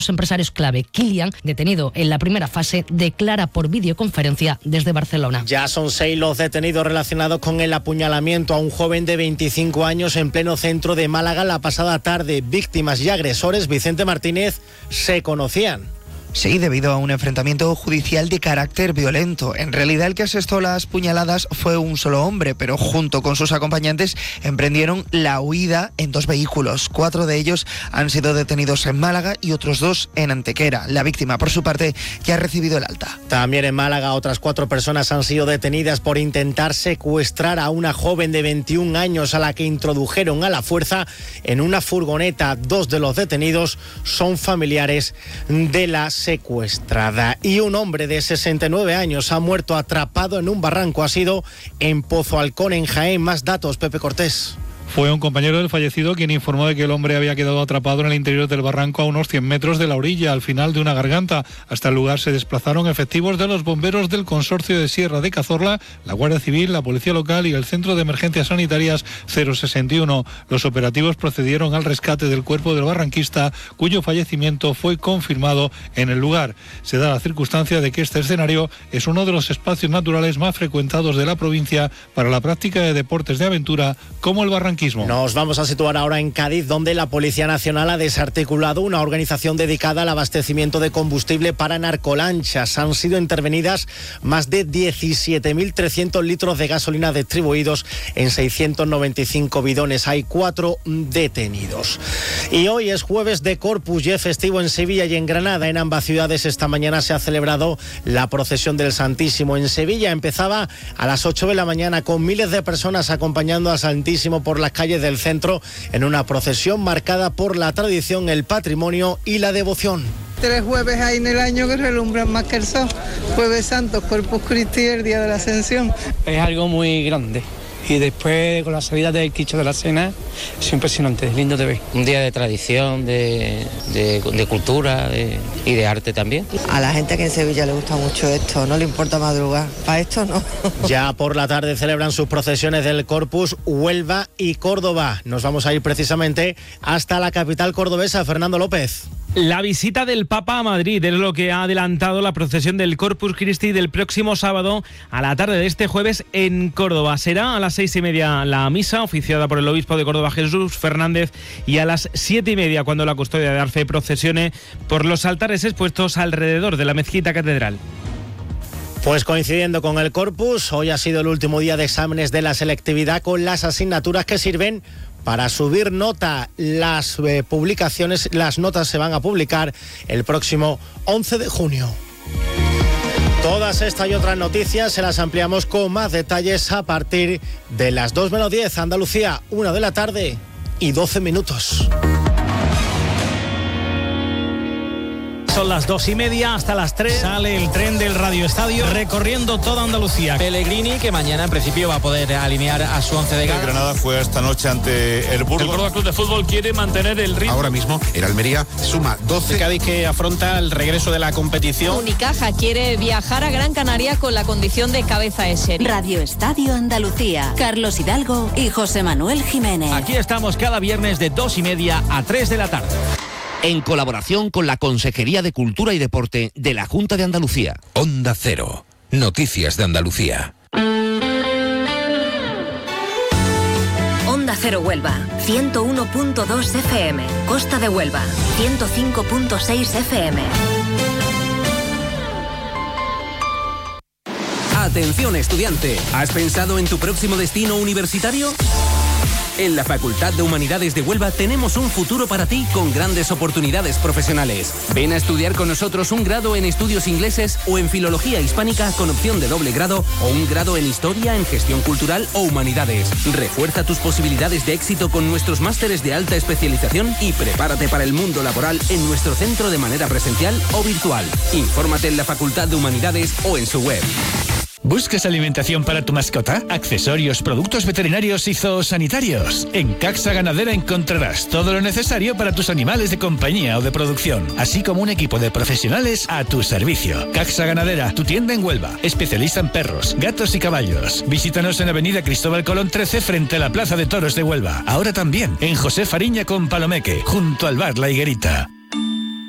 empresarios clave. Kilian, detenido en la primera fase, declara por videoconferencia desde Barcelona. Ya son 6 los detenidos relacionados con el apuñalamiento a un joven de 25 años en pleno centro de Málaga la pasada tarde. Víctimas y agresores, Vicente Martínez, se conocían. Sí, debido a un enfrentamiento judicial de carácter violento. En realidad el que asestó las puñaladas fue un solo hombre, pero junto con sus acompañantes emprendieron la huida en 2 vehículos. 4 de ellos han sido detenidos en Málaga y otros 2 en Antequera. La víctima, por su parte, ya ha recibido el alta. También en Málaga otras 4 personas han sido detenidas por intentar secuestrar a una joven de 21 años a la que introdujeron a la fuerza en una furgoneta. 2 de los detenidos son familiares de la secuestrada. Y un hombre de 69 años ha muerto atrapado en un barranco. Ha sido en Pozo Alcón, en Jaén. Más datos, Pepe Cortés. Fue un compañero del fallecido quien informó de que el hombre había quedado atrapado en el interior del barranco a unos 100 metros de la orilla, al final de una garganta. Hasta el lugar se desplazaron efectivos de los bomberos del Consorcio de Sierra de Cazorla, la Guardia Civil, la Policía Local y el Centro de Emergencias Sanitarias 061. Los operativos procedieron al rescate del cuerpo del barranquista, cuyo fallecimiento fue confirmado en el lugar. Se da la circunstancia de que este escenario es uno de los espacios naturales más frecuentados de la provincia para la práctica de deportes de aventura como el barranquismo. Nos vamos a situar ahora en Cádiz, donde la Policía Nacional ha desarticulado una organización dedicada al abastecimiento de combustible para narcolanchas. Han sido intervenidas más de 17.300 litros de gasolina distribuidos en 695 bidones. Hay 4 detenidos. Y hoy es jueves de Corpus y es festivo en Sevilla y en Granada. En ambas ciudades esta mañana se ha celebrado la procesión del Santísimo. En Sevilla empezaba a las 8 de la mañana con miles de personas acompañando al Santísimo por las calles del centro en una procesión marcada por la tradición, el patrimonio y la devoción. 3 jueves hay en el año que relumbran más que el sol. Jueves Santo, Corpus Christi, el día de la Ascensión. Es algo muy grande. Y después, con la salida del Cristo de la Cena, es impresionante, es lindo de ver. Un día de tradición, de cultura y de arte también. A la gente que en Sevilla le gusta mucho esto, no le importa madrugar. Para esto no. Ya por la tarde celebran sus procesiones del Corpus Huelva y Córdoba. Nos vamos a ir precisamente hasta la capital cordobesa, Fernando López. La visita del Papa a Madrid es lo que ha adelantado la procesión del Corpus Christi del próximo sábado a la tarde de este jueves en Córdoba. Será a las 6:30 la misa, oficiada por el obispo de Córdoba, Jesús Fernández, y a las 7:30 cuando la custodia de Arfe procesione por los altares expuestos alrededor de la mezquita catedral. Pues coincidiendo con el Corpus, hoy ha sido el último día de exámenes de la selectividad con las asignaturas que sirven para subir nota. Las publicaciones, las notas se van a publicar el próximo 11 de junio. Todas estas y otras noticias se las ampliamos con más detalles a partir de las 2:10. Andalucía, 1 de la tarde y 12 minutos. Son las 2:30 hasta las 3. Sale el tren del Radio Estadio recorriendo toda Andalucía. Pellegrini, que mañana en principio va a poder alinear a su 11 de gala. El Granada fue esta noche ante el Burgos. El Córdoba Club de Fútbol quiere mantener el ritmo. Ahora mismo el Almería suma 12. El Cádiz, que afronta el regreso de la competición. Unicaja quiere viajar a Gran Canaria con la condición de cabeza de serie. Radio Estadio Andalucía. Carlos Hidalgo y José Manuel Jiménez. Aquí estamos cada viernes de 2:30 a 3 de la tarde. En colaboración con la Consejería de Cultura y Deporte de la Junta de Andalucía. Onda Cero. Noticias de Andalucía. Onda Cero Huelva, 101.2 FM. Costa de Huelva, 105.6 FM. Atención, estudiante. ¿Has pensado en tu próximo destino universitario? En la Facultad de Humanidades de Huelva tenemos un futuro para ti con grandes oportunidades profesionales. Ven a estudiar con nosotros un grado en estudios ingleses o en filología hispánica con opción de doble grado o un grado en historia, en gestión cultural o humanidades. Refuerza tus posibilidades de éxito con nuestros másteres de alta especialización y prepárate para el mundo laboral en nuestro centro de manera presencial o virtual. Infórmate en la Facultad de Humanidades o en su web. ¿Buscas alimentación para tu mascota? Accesorios, productos veterinarios y zoosanitarios. En Caxa Ganadera encontrarás todo lo necesario para tus animales de compañía o de producción, así como un equipo de profesionales a tu servicio. Caxa Ganadera, tu tienda en Huelva, especialista en perros, gatos y caballos. Visítanos en Avenida Cristóbal Colón 13 frente a la Plaza de Toros de Huelva. Ahora también en José Fariña con Palomeque, junto al bar La Higuerita.